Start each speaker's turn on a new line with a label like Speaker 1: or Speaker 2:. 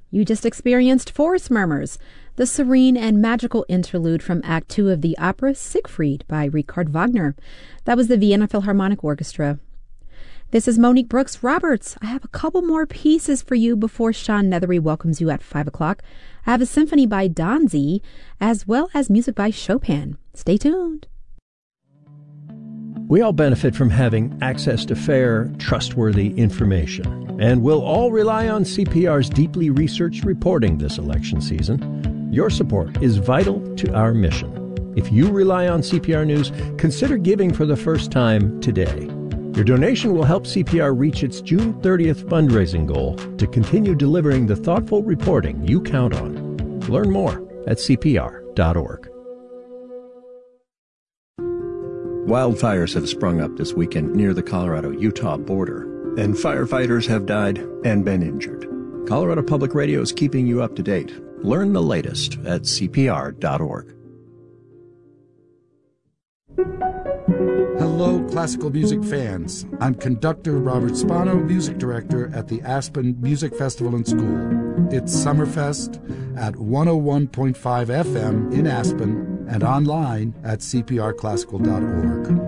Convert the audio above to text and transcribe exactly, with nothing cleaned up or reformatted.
Speaker 1: You just experienced Forest Murmurs, the serene and magical interlude from Act Two of the opera Siegfried by Richard Wagner. That was the Vienna Philharmonic Orchestra. This is Monique Brooks Roberts. I have a couple more pieces for you before Sean Nethery welcomes you at five o'clock. I have a symphony by Donzi, as well as music by Chopin. Stay tuned.
Speaker 2: We all benefit from having access to fair, trustworthy information, and we'll all rely on C P R's deeply researched reporting this election season. Your support is vital to our mission. If you rely on C P R News, consider giving for the first time today. Your donation will help C P R reach its June thirtieth fundraising goal to continue delivering the thoughtful reporting you count on. Learn more at C P R dot org.
Speaker 3: Wildfires have sprung up this weekend near the Colorado-Utah border, and firefighters have died and been injured. Colorado Public Radio is keeping you up to date. Learn the latest at C P R dot org.
Speaker 4: Hello, classical music fans. I'm conductor Robert Spano, music director at the Aspen Music Festival and School. It's Summerfest at one oh one point five F M in Aspen and online at C P R classical dot org.